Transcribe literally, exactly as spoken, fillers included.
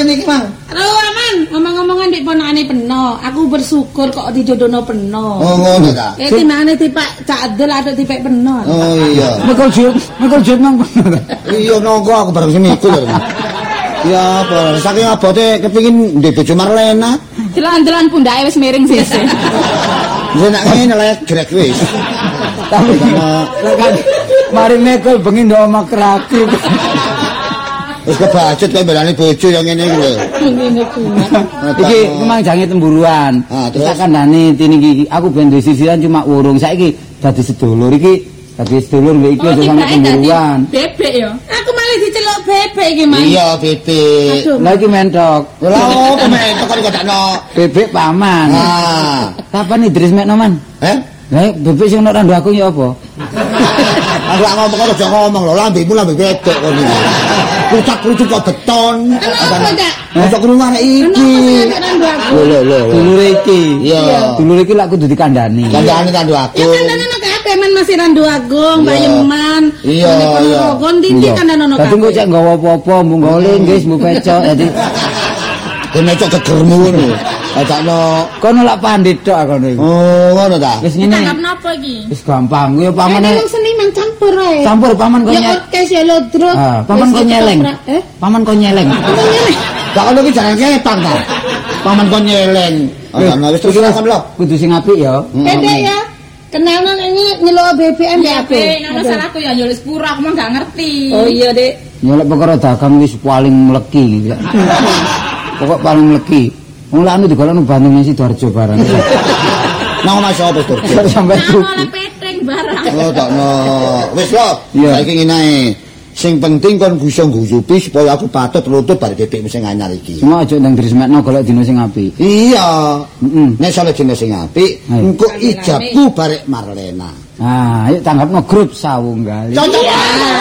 rene iki, Mang? Aduh, aman. Ngomong-ngomongan mbek ponakane Peno. Aku bersyukur kok dijodohno Peno. Oh, ngono ta. Eh timane tipak Cadel atau tipek Peno. Oh iya. Mikul jut, mikul jut nang Peno. Iya nongko aku bareng sini mikul. Ya apa, saking abote kepengin ndek bojo Marlena. Jalan-jalan pundake wis miring sisih. Wis nek ngene lek grek wis. Tapi kan mari mikul bengi ndok omah krakru. Wis kebacut kowe belani bojo yang ngene iki lho. Ngene kuwi. Iki memang jange temburuan. Ah, terus tak kandhani tini iki aku ben duwe sisiran cuma urung. Saiki dadi sedulur iki, dadi sedulur mbek iki aja sampe temburuan. Bebek ya. Aku malah diceluk bebek iki, Mas. Iya, bebek. Lah iki mentok. Lha opo mentok kok kotakno. Bebek paman. Ah. Kapan Idris mekno man? Eh? Lah bebek sing nek randu aku ya apa? Aku lak ngomong kok aja ngomong lho, lambemu lambe wedok kok iki. Kucak-kucuk kok beton. Apa ndak? Masuk rumah iki. Lho lho lho. Dulur iki. Iya. Dulur iki lak kudu dikandani. Kandhane kandu aku. Ya kandhane kabeh men masih Randu Agung, Bayeman. Iya, iya. Kon tindi kandhane ono. Dadi engko cek nggawa apa-apa, mung nggawa linggis, mung pecok dadi Kene cok gegermu ngono. Ajakno kono lak pandit tok kono iki. oh ngono ta. Wis ngene. Tanggap napa iki? Wis gampang. Kuwi pamane Wong seniman campur ae. campur paman kok Ya nyeleng. orkes ya lodro. Ah, paman kok nyeleng. Eh? Paman kok nyeleng. Gak ono iki jaran ketang ta. Paman kon nyeleng. Ana wis terus silakan lho. Kudu sing apik ya. Pendek ya. Kenalno ini nyeluk B B M ya, Be. Nek salahku ya yo wis pura, aku mah gak ngerti. Oh iya, Dik. Nyolek perkara dagang wis paling mleki. Pokok paling mleki. Wong lak anu digolekno Bandung Sidoarjo barang. Nang omah sapa tur? Sampai tuku. Ora peteng barang. Oh takno. Wis lho. Iya. Saiki ngene ae. Sing penting kon bisa nguyupi supaya aku patut lutut bar bebekmu sing anyar iki. Cuma aja ndang diresmekno golek dina sing apik. Iya. Heeh. Nek sale dina sing apik, Ayo. engko ijabku barek Marlena. Ah, ayo tanggapno grup sawunggal. Cocok.